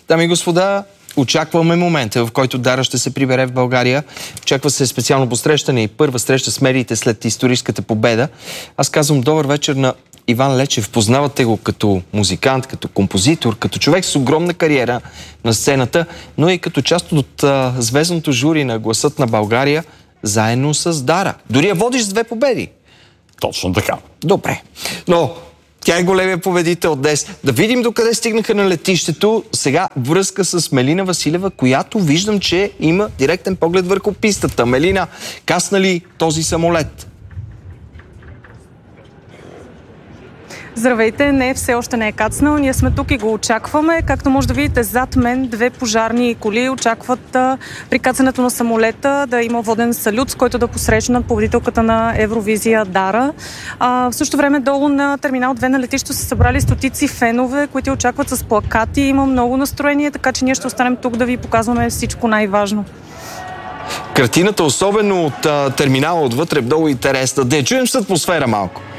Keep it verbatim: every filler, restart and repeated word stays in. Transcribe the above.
Дами и господа, очакваме момента, в който Дара ще се прибере в България. Очаква се специално посрещане и първа среща с медиите след историческата победа. Аз казвам добър вечер на Иван Лечев. Познавате го като музикант, като композитор, като човек с огромна кариера на сцената, но и като част от а, звездното жури на Гласът на България, заедно с Дара. Дори я водиш с две победи. Точно така. Добре. Но тя е големия победител днес. Да видим докъде стигнаха на летището. Сега връзка с Мелина Василева, която виждам, че има директен поглед върху пистата. Мелина, касна ли този самолет? Здравейте, не, все още не е кацнал. Ние сме тук и го очакваме. Както може да видите, зад мен две пожарни коли очакват а, при кацането на самолета да има воден салют, с който да посрещнат победителката на Евровизия Дара. А, в същото време долу на терминал две на летището са събрали стотици фенове, които очакват с плакати. Има много настроение, така че ние ще останем тук да ви показваме всичко най-важно. Картината, особено от а, терминала отвътре, е много интересна. Да я чуем с атмосфера малко.